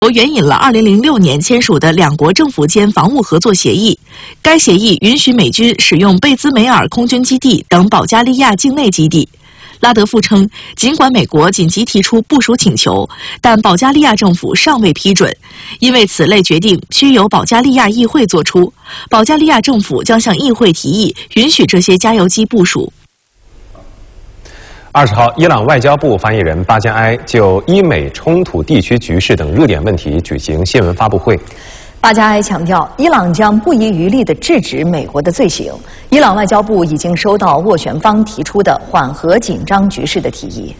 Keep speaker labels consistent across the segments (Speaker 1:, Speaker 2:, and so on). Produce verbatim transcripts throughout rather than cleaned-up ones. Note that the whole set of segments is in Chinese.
Speaker 1: 国援引了二零零六年签署的两国政府间防务合作协议，该协议允许美军使用贝兹梅尔空军基地等保加利亚境内基地。拉德夫称，尽管美国紧急提出部署请求，但保加利亚政府尚未批准，因为此类决定需由保加利亚议会作出。保加利亚政府将向议会提议允许这些加油机部署。
Speaker 2: 二十号，伊朗外交部发言人巴加埃就伊美冲突地区局势等热点问题举行新闻发布会。
Speaker 3: 巴加埃强调，伊朗将不遗余力地制止美国的罪行。伊朗外交部已经收到斡旋方提出的缓和紧张局势的提议。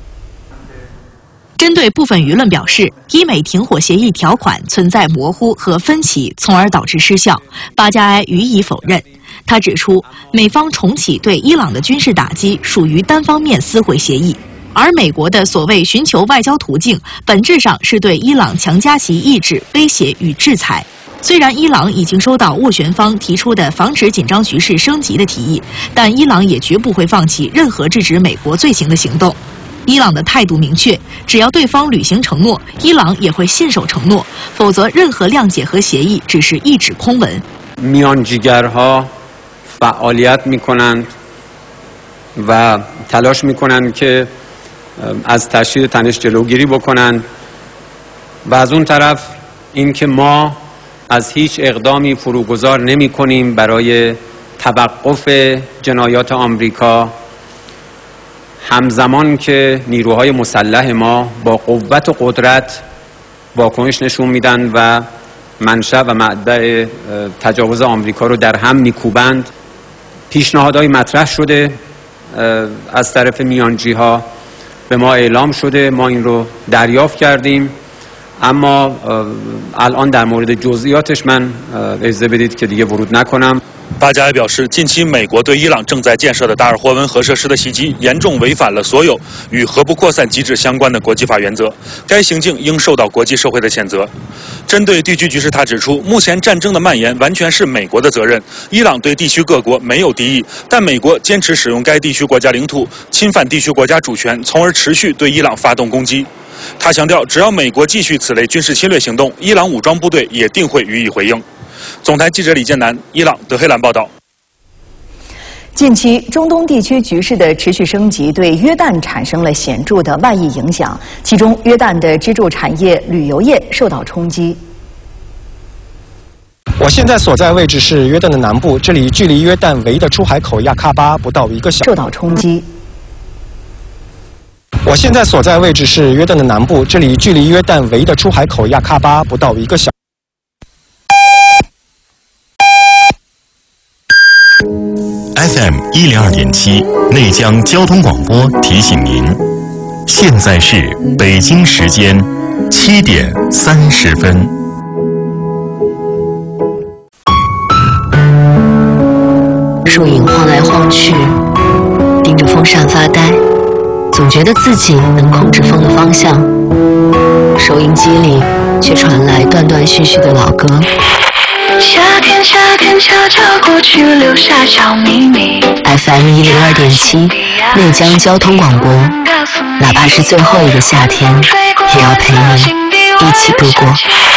Speaker 1: 针对部分舆论表示，伊美停火协议条款存在模糊和分歧，从而导致失效，巴加埃予以否认。他指出，美方重启对伊朗的军事打击属于单方面撕毁协议，而美国的所谓寻求外交途径，本质上是对伊朗强加其意志、威胁与制裁。虽然伊朗已经收到斡旋方提出的防止紧张局势升级的提议，但伊朗也绝不会放弃任何制止美国罪行的行动。伊朗的态度明确，只要对方履行承诺，伊朗也会信守承诺，否则任何谅解和协议只是一纸空文。
Speaker 4: میانجیگرها فعالیت میکنند و تلاش میکنند که از تشدید تنش جلوگیری بکنند و از اون طرف اینکه ما از هیچ اقدامی فروگذار نمیکنیم برای توقف جنایات آمریکا، همزمان که نیروهای مسلح ما با قوت و قدرت واکنش نشون میدن و منشأ و معدع تجاوز آمریکا رو در هم میکوبند. پیشنهادهای مطرح شده از طرف میانجی‌ها به ما اعلام شده، ما این رو دریافت کردیم، اما الان در مورد جزئیاتش من اجازه بدید که دیگه ورود نکنم。
Speaker 5: 巴加埃表示，近期美国对伊朗正在建设的达尔霍温核设施的袭击，严重违反了所有与核不扩散机制相关的国际法原则，该行径应受到国际社会的谴责。针对地区局势，他指出，目前战争的蔓延完全是美国的责任，伊朗对地区各国没有敌意，但美国坚持使用该地区国家领土，侵犯地区国家主权，从而持续对伊朗发动攻击。他强调，只要美国继续此类军事侵略行动，伊朗武装部队也定会予以回应。总台记者李建南，伊朗德黑兰报道。
Speaker 3: 近期，中东地区局势的持续升级对约旦产生了显著的外溢影响，其中约旦的支柱产业旅游业受到冲击。
Speaker 6: 我现在所在位置是约旦的南部，这里距离约旦唯一的出海口亚喀巴不到一个小时。
Speaker 3: 受到冲击。
Speaker 6: 我现在所在位置是约旦的南部，这里距离约旦唯一的出海口亚喀巴不到一个小时。
Speaker 7: F M 一零二点七内江交通广播提醒您，现在是北京时间七点三十分。
Speaker 8: 树影晃来晃去，盯着风扇发呆，总觉得自己能控制风的方向。收音机里却传来断断续续的老歌。
Speaker 9: 夏天，夏天悄悄过去，留下小秘密。
Speaker 8: F M 一零二点七，内江交通广播，哪怕是最后一个夏天，也要陪你一起度过。